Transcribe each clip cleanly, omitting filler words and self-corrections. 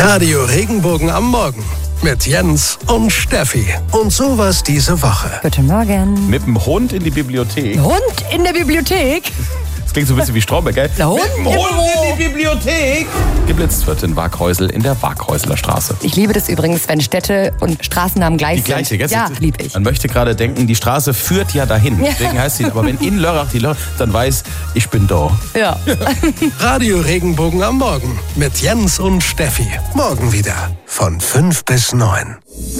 Radio Regenbogen am Morgen mit Jens und Steffi. Und sowas diese Woche. Guten Morgen. Mit dem Hund in die Bibliothek. Hund in der Bibliothek? Das klingt so ein bisschen wie Stromberg, gell? Der Hund mit dem Hund in die Bibliothek. Geblitzt wird in Waghäusel in der Waghäuseler Straße. Ich liebe das übrigens, wenn Städte und Straßennamen gleich Die gleiche, sind. gell? Ja, liebe ich. Man möchte gerade denken, die Straße führt ja dahin. Deswegen heißt sie, aber wenn in Lörrach die Lörrach, dann weiß, ich bin da. Ja. Radio Regenbogen am Morgen mit Jens und Steffi. Morgen wieder von 5 bis 9.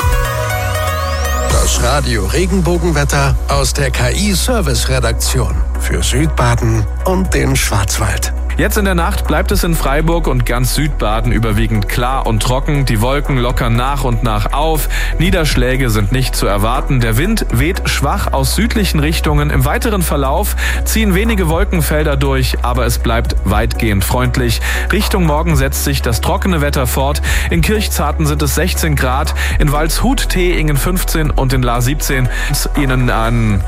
Das Radio Regenbogenwetter aus der KI-Service-Redaktion für Südbaden und den Schwarzwald. Jetzt in der Nacht bleibt es in Freiburg und ganz Südbaden überwiegend klar und trocken. Die Wolken lockern nach und nach auf. Niederschläge sind nicht zu erwarten. Der Wind weht schwach aus südlichen Richtungen. Im weiteren Verlauf ziehen wenige Wolkenfelder durch, aber es bleibt weitgehend freundlich. Richtung Morgen setzt sich das trockene Wetter fort. In Kirchzarten sind es 16 Grad, in Waldshut-Teingen 15 und in Lahr 17. Ihnen an.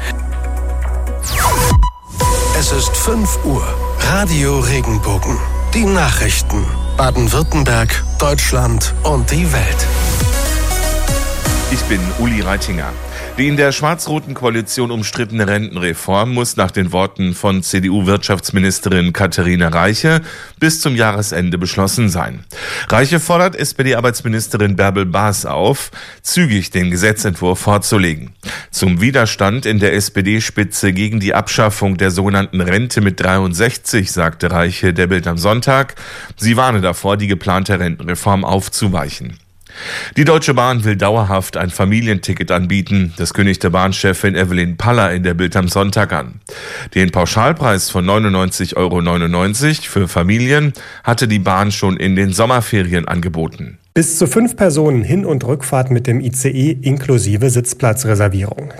Es ist 5 Uhr. Radio Regenbogen. Die Nachrichten. Baden-Württemberg, Deutschland und die Welt. Ich bin Uli Reitinger. Die in der schwarz-roten Koalition umstrittene Rentenreform muss nach den Worten von CDU-Wirtschaftsministerin Katharina Reiche bis zum Jahresende beschlossen sein. Reiche fordert SPD-Arbeitsministerin Bärbel Baas auf, zügig den Gesetzentwurf vorzulegen. Zum Widerstand in der SPD-Spitze gegen die Abschaffung der sogenannten Rente mit 63 sagte Reiche der Bild am Sonntag, sie warne davor, die geplante Rentenreform aufzuweichen. Die Deutsche Bahn will dauerhaft ein Familienticket anbieten. Das kündigte Bahnchefin Evelyn Paller in der Bild am Sonntag an. Den Pauschalpreis von 99,99 € für Familien hatte die Bahn schon in den Sommerferien angeboten. Bis zu 5 Personen Hin- und Rückfahrt mit dem ICE inklusive Sitzplatzreservierung.